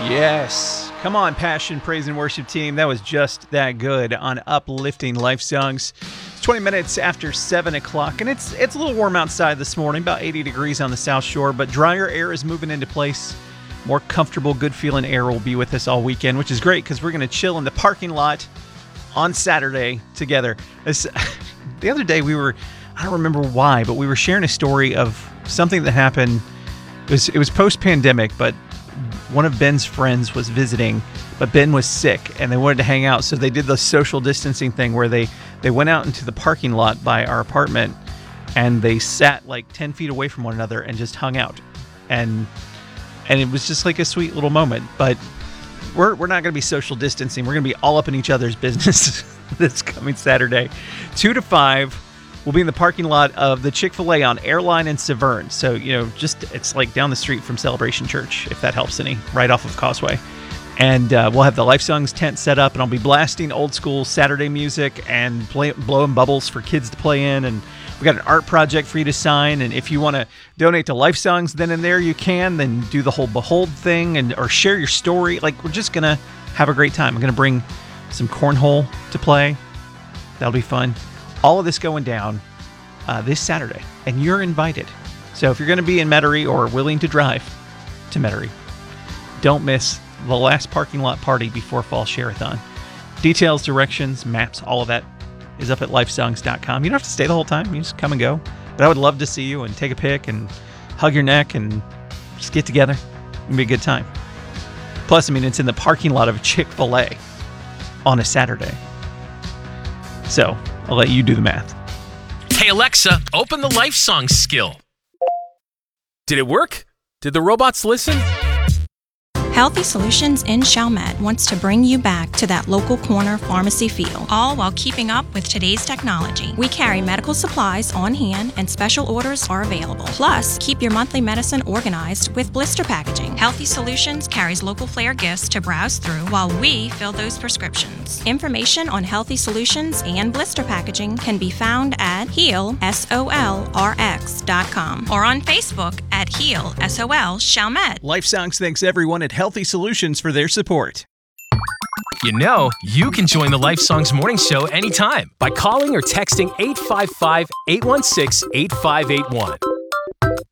Yes. Come on, Passion, Praise, and Worship team. That was just that good on Uplifting Life Songs. It's 20 minutes after 7 o'clock, and it's a little warm outside this morning, about 80 degrees on the South Shore, but drier air is moving into place. More comfortable, good-feeling air will be with us all weekend, which is great because we're going to chill in the parking lot on Saturday together. The other day I don't remember why, but we were sharing a story of something that happened. It was post-pandemic, but one of Ben's friends was visiting, but Ben was sick and they wanted to hang out. So they did the social distancing thing where they went out into the parking lot by our apartment and they sat like 10 feet away from one another and just hung out. And it was just like a sweet little moment. But we're not going to be social distancing. We're going to be all up in each other's business this coming Saturday. 2 to 5. We'll be in the parking lot of the Chick-fil-A on Airline and Severn. So, it's like down the street from Celebration Church, if that helps any, right off of Causeway. And we'll have the Life Songs tent set up, and I'll be blasting old school Saturday music and blowing bubbles for kids to play in. And we got an art project for you to sign. And if you want to donate to Life Songs then and there, you can. Then do the whole Behold thing or share your story. Like, we're just going to have a great time. I'm going to bring some cornhole to play. That'll be fun. All of this going down this Saturday, and you're invited. So if you're going to be in Metairie or willing to drive to Metairie, don't miss the last parking lot party before Fall Share-a-thon. Details, directions, maps, all of that is up at lifesongs.com. You don't have to stay the whole time. You just come and go. But I would love to see you and take a pic and hug your neck and just get together. It'll be a good time. Plus, it's in the parking lot of Chick-fil-A on a Saturday. So I'll let you do the math. Hey Alexa, open the Life Songs skill. Did it work? Did the robots listen? Healthy Solutions in Chalmette wants to bring you back to that local corner pharmacy feel, all while keeping up with today's technology. We carry medical supplies on hand and special orders are available. Plus, keep your monthly medicine organized with blister packaging. Healthy Solutions carries local flair gifts to browse through while we fill those prescriptions. Information on Healthy Solutions and blister packaging can be found at healsolrx.com or on Facebook at Heal SOL Chalmette. Life Songs thanks everyone at Healthy Solutions for their support. You can join the Life Songs Morning Show anytime by calling or texting 855-816-8581.